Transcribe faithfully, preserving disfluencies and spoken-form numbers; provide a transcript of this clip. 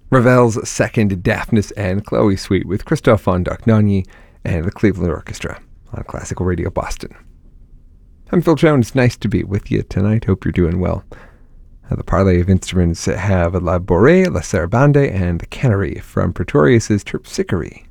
Ravel's second Daphnis and Chloe suite with Christophe von Dohnanyi and the Cleveland Orchestra on Classical Radio Boston. I'm Phil Jones. Nice to be with you tonight. Hope you're doing well. Uh, the parley of instruments have La Bourrée, La Sarabande, and the Canary from Pretorius's Terpsichore.